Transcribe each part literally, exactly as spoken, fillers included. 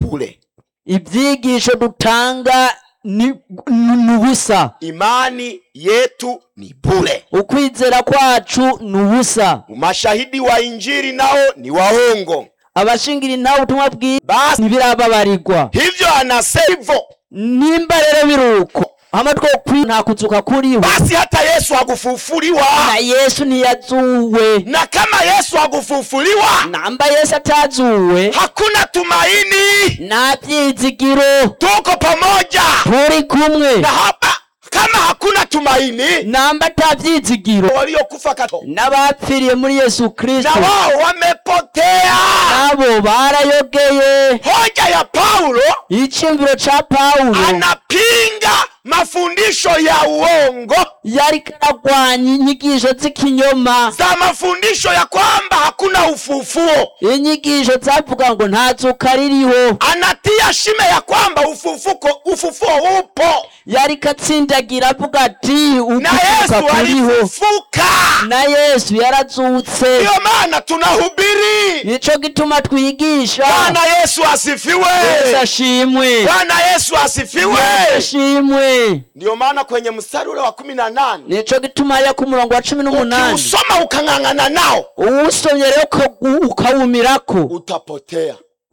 bure. Ibyigisho dutanga ni nubusa. Imani yetu ni bure. Ukwizera kwacu nubusa. Mashahidi wa injili nao ni waongo. Abashingira ntawe ubutumwa bwiza Basi ntibirababarirwa. hivyo anasema Nimba rero biruko amatwo nta kuzuka kuriho. Basi hata Yesu hakufufuliwa. Na Yesu ntiyazuwe. Na kama Yesu hakufufuliwa, namba Yesu atazuwe, hakuna tumaini. na byizigiro. Tuko pamoja. Turi kumwe. Na hapa kama hakuna tumaini, namba atabyizigiro, waliokufa kato n'abapfiriye muri Yesu Kristo na wao wamepotea. nabo barayogeye. Hoja ya Paulo, Icyumviro cha Paulo anapinga mafundisho ya uongo, yari karagwanya inyigisho z'ikinyoma, za mafundisho ya kwamba hakuna ufufuo. inyigisho zavuga ngo nta zuka ririho. Anatia shime ya kwamba ufufuko ufufuo upo, Yari katsindagira avuga ati na ukuzuka Yesu kuriho, alifufuka. na Yesu yarazutse. Ndio maana tunahubiri. Nico gituma twigisha. Bwana Yesu asifiwe. Yesu ashimwe. Bwana Yesu asifiwe. Yesu ashimwe. Ndio maana kwenye mstari ule wa kumi na nane Nico gituma ya ku murongo wa cumi n'umunani ukiusoma ukang'ang'ana nao, uwusomye rero ukawumirako utapotea.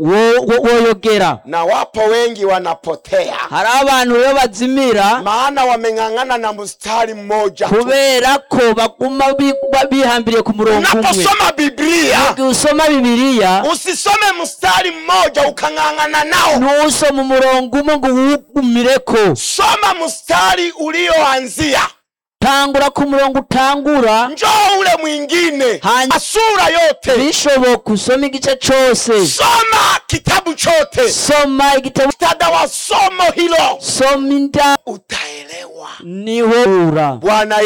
woyogera. Na wapo wengi wanapotea, hari abantu rero bazimira maana wameng'ang'ana na mstari mmoja tu. kubera ko baguma bihambiriye ku murongo umwe. Unaposoma Biblia, usoma Bibiliya, usisome mstari mmoja ukang'ang'ana nao. ntusome umurongo umwe ngo uwugumireko. Soma mstari ulioanzia, tangura ku murongo utangura, njoo ule mwingine, sura yote. bishoboka usome igice cyose. Soma kitabu chote. Soma igitabo Muktadha wa somo hilo, soma inda, utaelewa. niho ura. Bwana